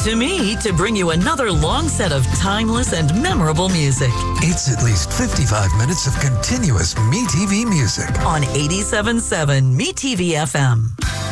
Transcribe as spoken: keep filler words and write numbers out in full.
to me to bring you another long set of timeless and memorable music. It's at least fifty-five minutes of continuous MeTV music on eighty-seven point seven MeTV F M.